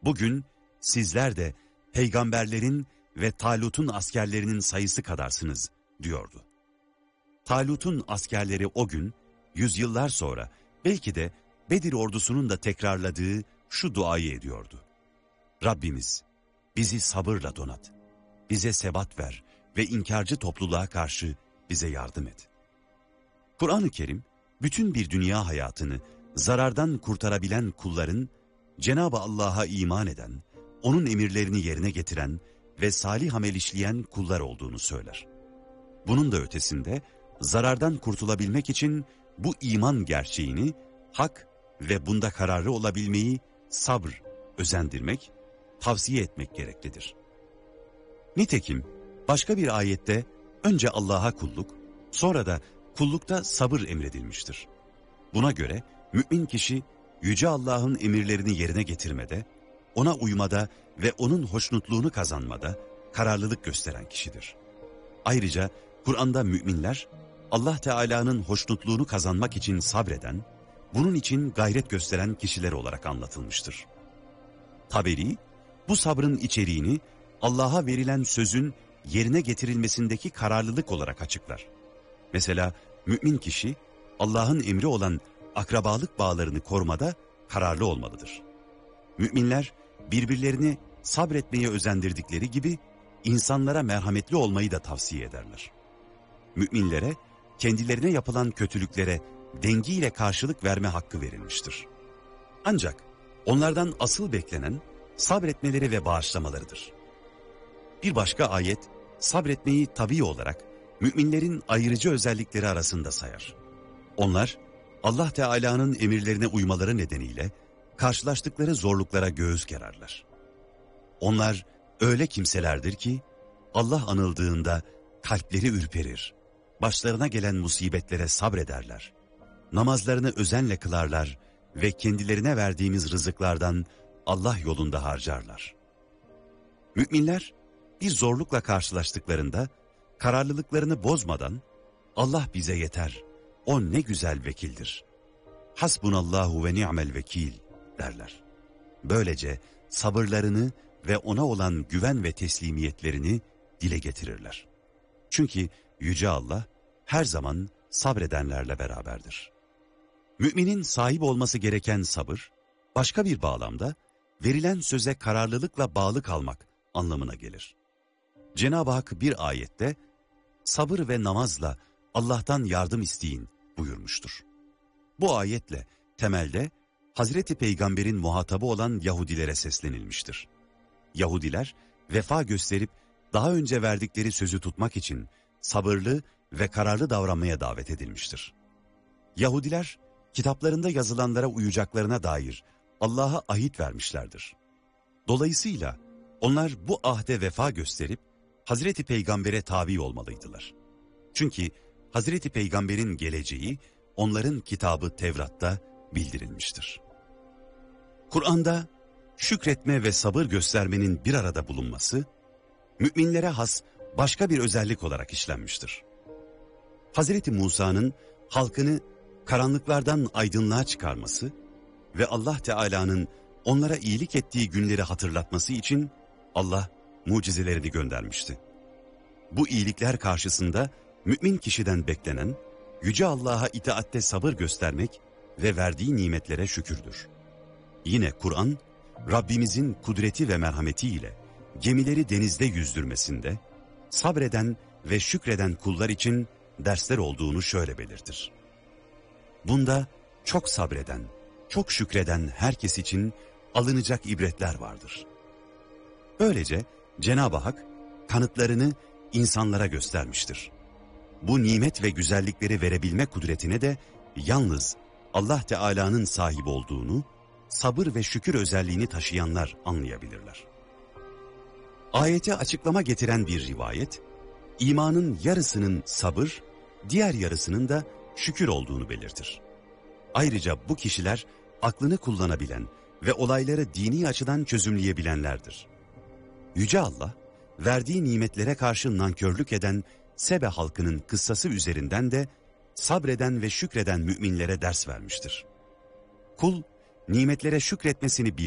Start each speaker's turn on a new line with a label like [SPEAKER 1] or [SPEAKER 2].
[SPEAKER 1] Bugün sizler de peygamberlerin ve Talut'un askerlerinin sayısı kadarsınız diyordu. Talut'un askerleri o gün, yüzyıllar sonra belki de Bedir ordusunun da tekrarladığı şu duayı ediyordu. Rabbimiz, bizi sabırla donat, bize sebat ver ve inkarcı topluluğa karşı bize yardım et. Kur'an-ı Kerim, bütün bir dünya hayatını zarardan kurtarabilen kulların, Cenab-ı Allah'a iman eden, onun emirlerini yerine getiren ve salih amel işleyen kullar olduğunu söyler. Bunun da ötesinde, zarardan kurtulabilmek için bu iman gerçeğini, hak ve bunda kararlı olabilmeyi sabır, özendirmek, tavsiye etmek gereklidir. Nitekim başka bir ayette önce Allah'a kulluk, sonra da kullukta sabır emredilmiştir. Buna göre mümin kişi Yüce Allah'ın emirlerini yerine getirmede, ona uymada ve onun hoşnutluğunu kazanmada kararlılık gösteren kişidir. Ayrıca Kur'an'da müminler Allah Teala'nın hoşnutluğunu kazanmak için sabreden, bunun için gayret gösteren kişiler olarak anlatılmıştır. Taberi, bu sabrın içeriğini Allah'a verilen sözün yerine getirilmesindeki kararlılık olarak açıklar. Mesela mümin kişi Allah'ın emri olan akrabalık bağlarını korumada kararlı olmalıdır. Müminler birbirlerini sabretmeye özendirdikleri gibi insanlara merhametli olmayı da tavsiye ederler. Müminlere kendilerine yapılan kötülüklere dengiyle karşılık verme hakkı verilmiştir. Ancak onlardan asıl beklenen sabretmeleri ve bağışlamalarıdır. Bir başka ayet sabretmeyi tabii olarak müminlerin ayrıcı özellikleri arasında sayar. Onlar Allah Teala'nın emirlerine uymaları nedeniyle karşılaştıkları zorluklara göğüs gerarlar. Onlar öyle kimselerdir ki Allah anıldığında kalpleri ürperir, başlarına gelen musibetlere sabrederler, namazlarını özenle kılarlar ve kendilerine verdiğimiz rızıklardan Allah yolunda harcarlar. Müminler bir zorlukla karşılaştıklarında kararlılıklarını bozmadan Allah bize yeter, o ne güzel vekildir, hasbunallahu ve ni'mel vekil derler. Böylece sabırlarını ve ona olan güven ve teslimiyetlerini dile getirirler. Çünkü Yüce Allah her zaman sabredenlerle beraberdir. Müminin sahip olması gereken sabır, başka bir bağlamda verilen söze kararlılıkla bağlı kalmak anlamına gelir. Cenab-ı Hak bir ayette, sabır ve namazla Allah'tan yardım isteyin buyurmuştur. Bu ayetle temelde Hazreti Peygamber'in muhatabı olan Yahudilere seslenilmiştir. Yahudiler vefa gösterip daha önce verdikleri sözü tutmak için sabırlı ve kararlı davranmaya davet edilmiştir. Yahudiler kitaplarında yazılanlara uyacaklarına dair Allah'a ahit vermişlerdir. Dolayısıyla onlar bu ahde vefa gösterip Hazreti Peygamber'e tabi olmalıydılar. Çünkü Hazreti Peygamber'in geleceği onların kitabı Tevrat'ta bildirilmiştir. Kur'an'da şükretme ve sabır göstermenin bir arada bulunması, müminlere has başka bir özellik olarak işlenmiştir. Hazreti Musa'nın halkını karanlıklardan aydınlığa çıkarması ve Allah Teala'nın onlara iyilik ettiği günleri hatırlatması için Allah mucizelerini göndermişti. Bu iyilikler karşısında mümin kişiden beklenen, Yüce Allah'a itaatte sabır göstermek ve verdiği nimetlere şükürdür. Yine Kur'an, Rabbimizin kudreti ve merhametiyle gemileri denizde yüzdürmesinde, sabreden ve şükreden kullar için dersler olduğunu şöyle belirtir. Bunda çok sabreden, çok şükreden herkes için alınacak ibretler vardır. Böylece Cenab-ı Hak kanıtlarını insanlara göstermiştir. Bu nimet ve güzellikleri verebilme kudretine de yalnız Allah Teala'nın sahip olduğunu, sabır ve şükür özelliğini taşıyanlar anlayabilirler. Ayete açıklama getiren bir rivayet, imanın yarısının sabır, diğer yarısının da şükür olduğunu belirtir. Ayrıca bu kişiler aklını kullanabilen ve olayları dini açıdan çözümleyebilenlerdir. Yüce Allah, verdiği nimetlere karşı nankörlük eden Sebe halkının kıssası üzerinden de sabreden ve şükreden müminlere ders vermiştir. Kul, nimetlere şükretmesini